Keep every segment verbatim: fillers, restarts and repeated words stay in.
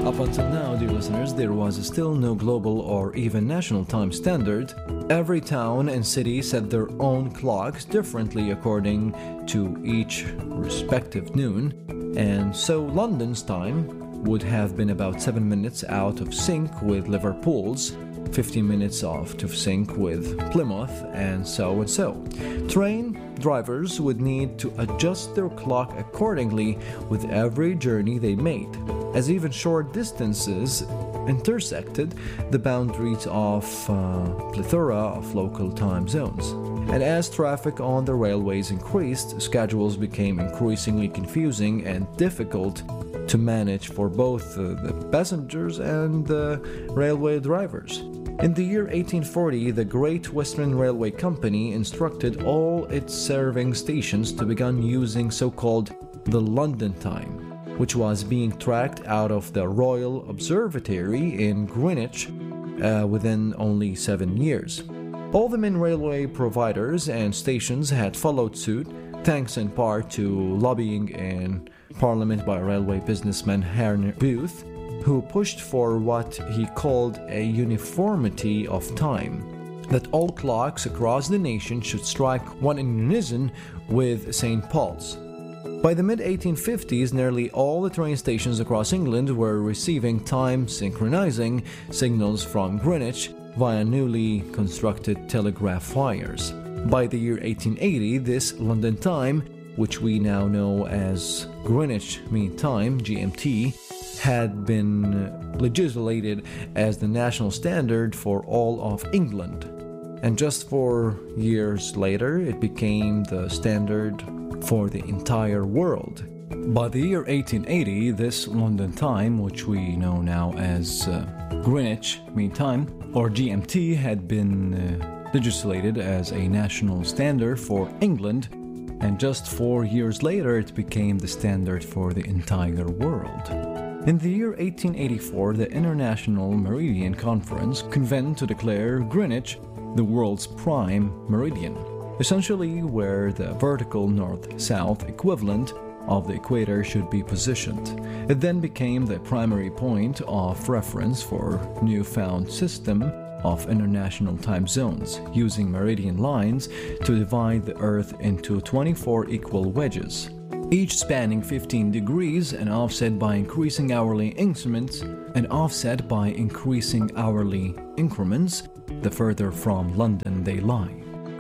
Up until now, dear listeners, there was still no global or even national time standard. Every town and city set their own clocks differently according to each respective noon, and so London's time would have been about seven minutes out of sync with Liverpool's, fifteen minutes off to sync with Plymouth, and so and so. Train drivers would need to adjust their clock accordingly with every journey they made, as even short distances intersected the boundaries of a plethora of local time zones. And as traffic on the railways increased, schedules became increasingly confusing and difficult to manage for both uh, the passengers and the railway drivers. In the year eighteen forty, the Great Western Railway Company instructed all its serving stations to begin using so-called the London time, which was being tracked out of the Royal Observatory in Greenwich uh, within only seven years. All the main railway providers and stations had followed suit, thanks in part to lobbying in Parliament by railway businessman Henry Booth, who pushed for what he called a uniformity of time, that all clocks across the nation should strike one in unison with Saint Paul's. By the mid eighteen fifties, nearly all the train stations across England were receiving time synchronizing signals from Greenwich via newly constructed telegraph wires. By the year eighteen eighty, this London time, which we now know as Greenwich Mean Time, G M T, had been legislated as the national standard for all of England. And just four years later, it became the standard for the entire world. By the year eighteen eighty, this London time, which we know now as uh, Greenwich Mean Time, or G M T, had been uh, legislated as a national standard for England, and just four years later it became the standard for the entire world. In the year eighteen eighty-four, the International Meridian Conference convened to declare Greenwich the world's prime meridian, essentially where the vertical north-south equivalent of the equator should be positioned. It then became the primary point of reference for newfound system of international time zones, using meridian lines to divide the Earth into twenty-four equal wedges, each spanning fifteen degrees and offset by increasing hourly increments and offset by increasing hourly increments the further from London they lie.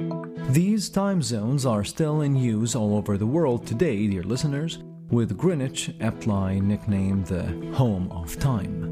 These time zones are still in use all over the world today, dear listeners, with Greenwich aptly nicknamed the home of time.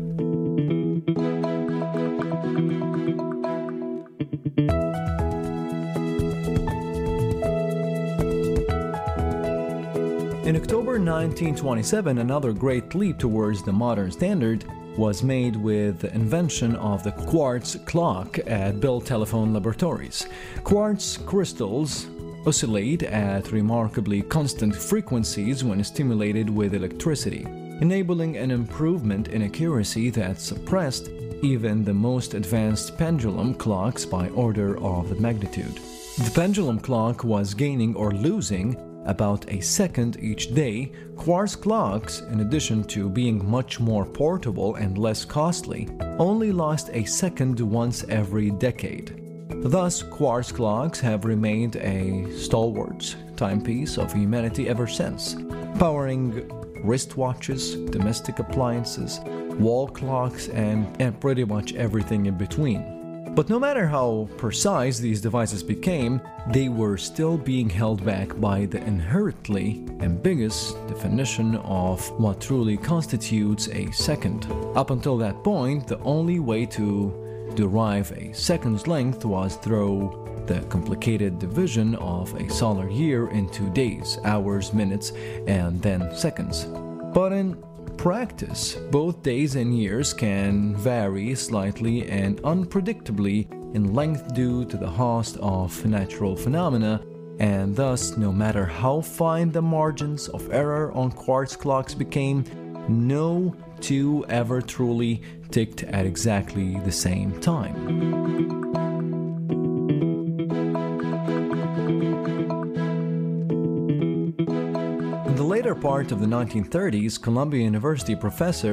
In October nineteen twenty-seven, another great leap towards the modern standard was made with the invention of the quartz clock at Bell Telephone Laboratories. Quartz crystals oscillate at remarkably constant frequencies when stimulated with electricity, enabling an improvement in accuracy that suppressed even the most advanced pendulum clocks by order of magnitude. The pendulum clock was gaining or losing about a second each day. Quartz clocks, in addition to being much more portable and less costly, only lost a second once every decade. Thus, quartz clocks have remained a stalwart timepiece of humanity ever since, powering wristwatches, domestic appliances, wall clocks, and, and pretty much everything in between. But no matter how precise these devices became, they were still being held back by the inherently ambiguous definition of what truly constitutes a second. Up until that point, the only way to derive a second's length was through the complicated division of a solar year into days, hours, minutes, and then seconds. But in practice, both days and years can vary slightly and unpredictably in length due to the host of natural phenomena, and thus, no matter how fine the margins of error on quartz clocks became, no two ever truly ticked at exactly the same time. In the later part of the nineteen thirties, Columbia University professor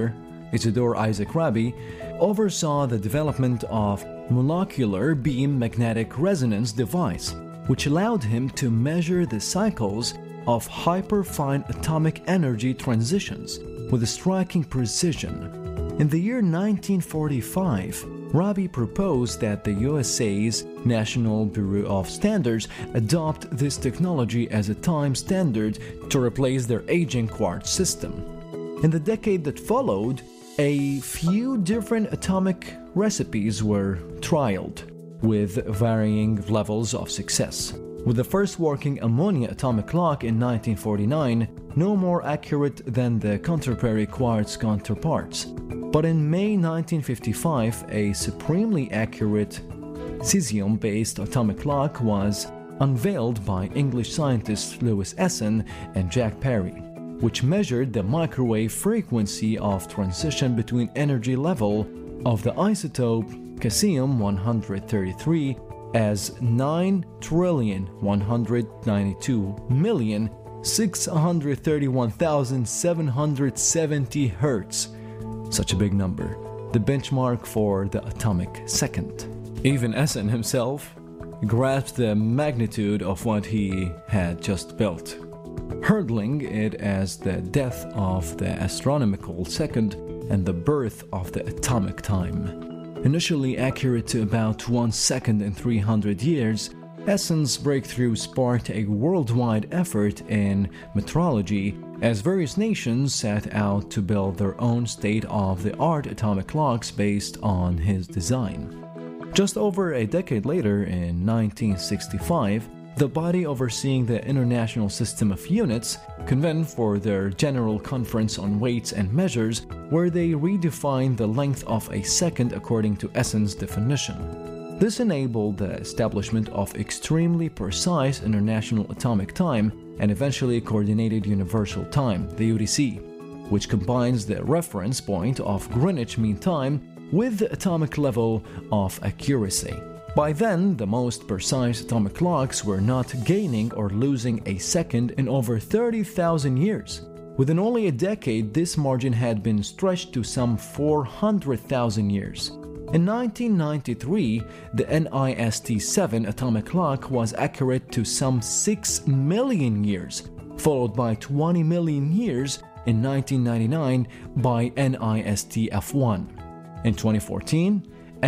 Isidore Isaac Rabi, oversaw the development of molecular beam magnetic resonance device, which allowed him to measure the cycles of hyperfine atomic energy transitions with a striking precision. In the year nineteen forty-five, Rabi proposed that the U S A's National Bureau of Standards adopt this technology as a time standard to replace their aging quartz system. In the decade that followed, a few different atomic recipes were trialed, with varying levels of success. With the first working ammonia atomic clock in nineteen forty-nine, no more accurate than the contemporary quartz counterparts. But in May nineteen fifty-five, a supremely accurate cesium-based atomic clock was unveiled by English scientists Lewis Essen and Jack Parry, which measured the microwave frequency of transition between energy level of the isotope caesium one hundred thirty-three as nine trillion one hundred ninety-two million six hundred thirty-one thousand seven hundred seventy hertz. Such a big number, the benchmark for the atomic second. Even Essen himself grasped the magnitude of what he had just built, hurdling it as the death of the astronomical second and the birth of the atomic time. Initially accurate to about one second in three hundred years, Essen's breakthrough sparked a worldwide effort in metrology as various nations set out to build their own state-of-the-art atomic clocks based on his design. Just over a decade later, in nineteen sixty-five, the body overseeing the International System of Units convened for their General Conference on Weights and Measures, where they redefined the length of a second according to Essen's definition. This enabled the establishment of extremely precise International Atomic Time and eventually Coordinated Universal Time, the U T C, which combines the reference point of Greenwich Mean Time with the atomic level of accuracy. By then, the most precise atomic clocks were not gaining or losing a second in over thirty thousand years. Within only a decade, this margin had been stretched to some four hundred thousand years. In nineteen ninety-three, the NIST seven atomic clock was accurate to some six million years, followed by twenty million years in nineteen ninety-nine by NIST F one. In twenty fourteen,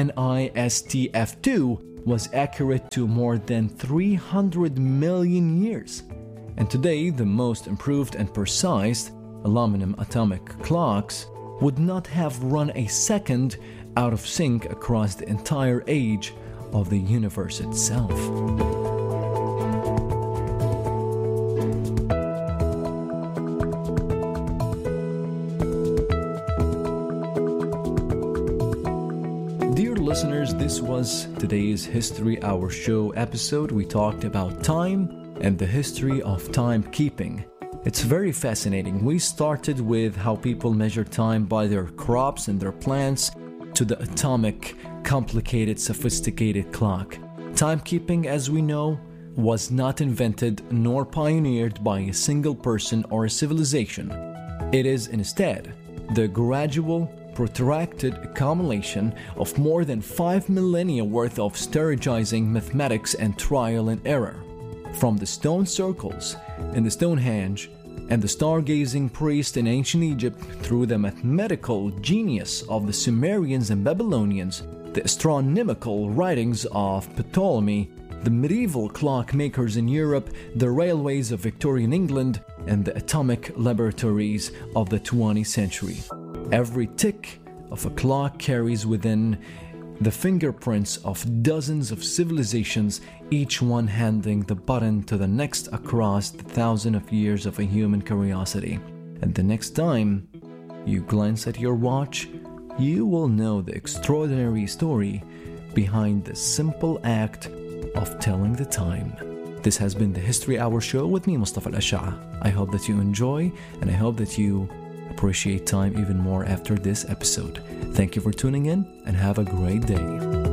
NIST F two was accurate to more than three hundred million years. And today, the most improved and precise aluminum atomic clocks would not have run a second out of sync across the entire age of the universe itself. Dear listeners, this was today's History Hour Show episode. We talked about time and the history of timekeeping. It's very fascinating. We started with how people measure time by their crops and their plants, to the atomic, complicated, sophisticated clock. Timekeeping, as we know, was not invented nor pioneered by a single person or a civilization. It is instead the gradual, protracted accumulation of more than five millennia worth of strategizing mathematics and trial and error. From the stone circles in the Stonehenge and the stargazing priest in ancient Egypt, through the mathematical genius of the Sumerians and Babylonians, the astronomical writings of Ptolemy, the medieval clockmakers in Europe, the railways of Victorian England, and the atomic laboratories of the twentieth century. Every tick of a clock carries within the fingerprints of dozens of civilizations, each one handing the button to the next across the thousand of years of a human curiosity. And the next time you glance at your watch, you will know the extraordinary story behind the simple act of telling the time. This has been the History Hour Show with me, Mustafa Al-Ash'a. I hope that you enjoy, and I hope that you appreciate time even more after this episode. Thank you for tuning in, and have a great day.